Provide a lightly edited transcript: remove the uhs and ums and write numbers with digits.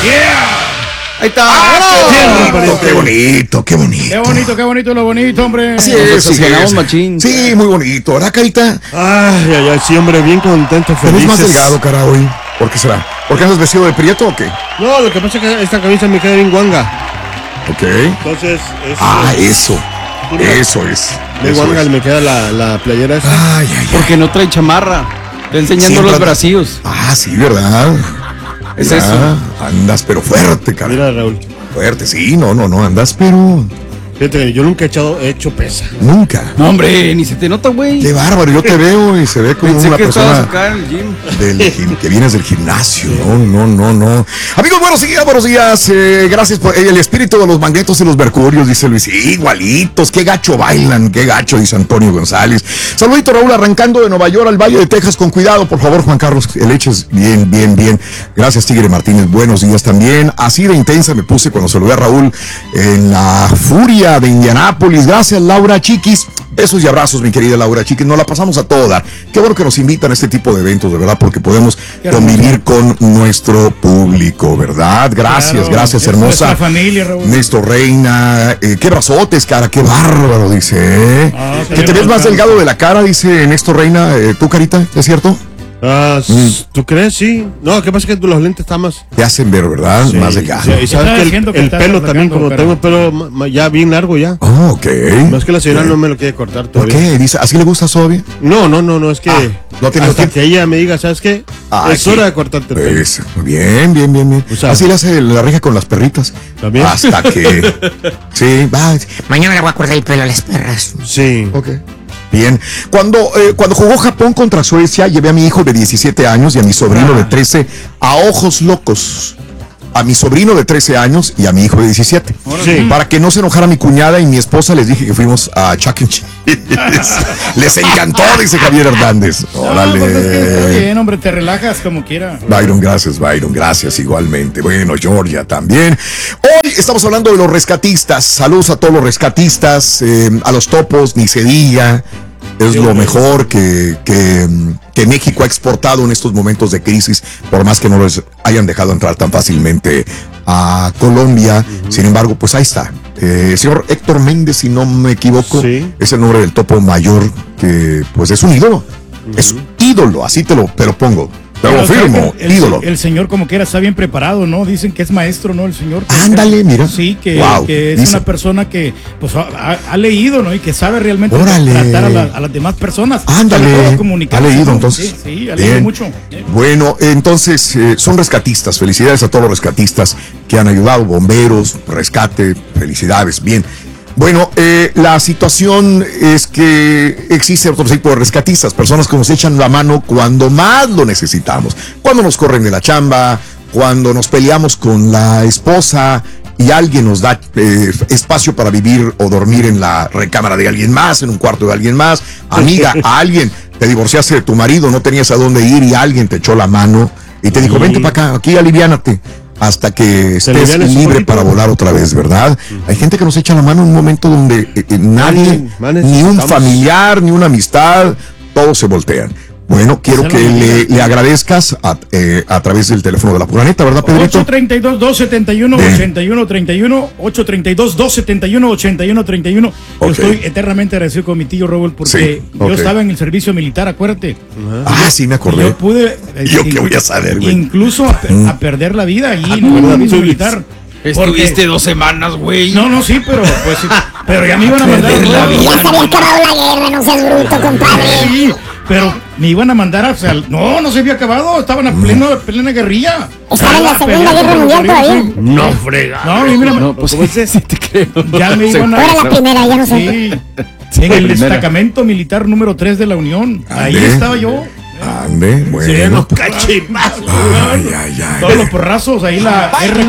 Ahí está. Qué bonito, qué bonito. Qué bonito, qué bonito, lo bonito, hombre. Así es, sí, ganamos machín. Sí, muy bonito, ¿verdad, Carita? Ay, sí, hombre, bien contento, Pero feliz. es más delgado, cara, hoy. ¿Por qué será? ¿Por qué andas vestido de prieto o qué? No, lo que pasa es que esta camisa me queda bien guanga. Ok. Entonces, Eso es. De guanga me queda la playera esa. Ay. Porque no trae chamarra. Está enseñando Siempre los anda- bracillos. Sí, ¿verdad? Es Ya, eso. Andas pero fuerte, cara. Mira, Raúl. Fuerte, sí, no, andas pero Fíjate que yo nunca he hecho pesa. nunca. No, hombre, ni se te nota, güey. Qué bárbaro, yo te veo y se ve como Pensé una que estabas persona acá en el gym. que vienes del gimnasio. No. Amigos, buenos días. Gracias por el espíritu de los Magnetos y los Mercurios, dice Luis. Sí, igualitos, qué gacho bailan, qué gacho, dice Antonio González. Saludito, Raúl, arrancando de Nueva York al Valle de Texas, con cuidado, por favor, Juan Carlos, el eches bien. Gracias, Tigre Martínez, buenos días también. Así de intensa me puse cuando saludé a Raúl en la furia de Indianápolis. Gracias, Laura Chiquis. Besos y abrazos, mi querida Laura Chiquis. Nos la pasamos a todo dar. Qué bueno que nos invitan a este tipo de eventos, de verdad, porque podemos convivir con nuestro público, ¿verdad? Gracias, gracias, hermosa. Nuestra familia, Raúl. Néstor Reina. Qué brazotes, cara, qué bárbaro, dice. Que te ves más delgado de la cara, dice Néstor Reina. ¿Tú, Carita? ¿Es cierto? ¿Tú crees? Sí. No, ¿qué pasa? Que los lentes están más... Te hacen ver, ¿verdad? Sí, más delgado. sí, y sabes que Siento que el estás pelo también, alargando, como pero- tengo el pelo ya bien largo ya. Oh, ok. No es que la señora no me lo quiere cortar ¿Por todavía. qué? Dice, ¿así le gusta todavía? No, es que no tiene hasta tiempo. que ella me diga, ¿sabes qué? Es Sí. hora de cortarte el pelo. Pues, bien. O sea, así le hace la reja con las perritas. ¿También? Hasta que... Sí, va. Mañana le voy a cortar el pelo a las perras. Sí. Ok. Bien. Cuando jugó Japón contra Suecia, llevé a mi hijo de 17 años y a mi sobrino de 13 a ojos locos. A mi sobrino de 13 años y a mi hijo de 17. Sí. Para que no se enojara mi cuñada y mi esposa, les dije que fuimos a Chuck E. Cheese. Les encantó, dice Javier Hernández. No, pues es que está Órale. bien, hombre, te relajas como quiera. Byron, gracias igualmente. Bueno, Georgia también. Hoy estamos hablando de los rescatistas. Saludos a todos los rescatistas, a los topos, ni se diga. Es lo mejor que México ha exportado en estos momentos de crisis, por más que no los hayan dejado entrar tan fácilmente a Colombia. Sin embargo, pues ahí está. Señor Héctor Méndez, si no me equivoco, Sí. es el nombre del topo mayor, que pues es un ídolo. Es un ídolo, así te lo pongo. Te lo Pero, firmo, ¿sabes? ídolo. El señor como quiera está bien preparado, ¿no? Dicen que es maestro, ¿no? El señor. Ándale, mira. Sí, que Wow, es dice. una persona que pues ha leído, ¿no? Y que sabe realmente Órale. tratar a las demás personas. Ándale. Sobre todo comunicarse, Ha leído, ¿no? entonces. Sí, ha Bien. leído mucho. Bueno, entonces son rescatistas. Felicidades a todos los rescatistas que han ayudado, bomberos, rescate, felicidades. Bien. Bueno, la situación es que existe otro tipo de rescatistas, personas que nos echan la mano cuando más lo necesitamos, cuando nos corren de la chamba, cuando nos peleamos con la esposa y alguien nos da espacio para vivir o dormir en la recámara de alguien más, en un cuarto de alguien más, amiga, a alguien, te divorciaste de tu marido, no tenías a dónde ir y alguien te echó la mano y te dijo, vente para acá, aquí aliviánate. Hasta que estés alivianes un libre poquito. para volar otra vez, ¿verdad? Hay gente que nos echa la mano en un momento donde nadie, Manes, ni un estamos- familiar, ni una amistad, todos se voltean. Bueno, quiero que le agradezcas a través del teléfono de la Puraneta, ¿verdad, Pedrito? 832-271-8131, 832-271-8131. Yo Ok. estoy eternamente agradecido con mi tío Robert porque Sí, yo ok. estaba en el servicio militar, acuérdate. Sí, me acordé. Yo pude. ¿Yo qué voy a saber, güey? Incluso a perder la vida allí en el servicio militar. Estuviste 2 semanas, güey. No, sí, pero pues sí, pero ya me iban a mandar. Perder la vida. Ya se había acabado la guerra, no seas bruto, compadre. Sí, pero me iban a mandar a. No se había acabado, estaban a plena guerrilla. Estaba en la Segunda Guerra Mundial todavía. No frega. No, y mira, No, pues sí te creo. ya me iban Ahora a. la primera, ya no sé. Sí, en el destacamento militar número 3 de la Unión. Ahí Ande. estaba yo. Ande, bueno. Cachimazos. Ay. Todos los porrazos, ahí la RQ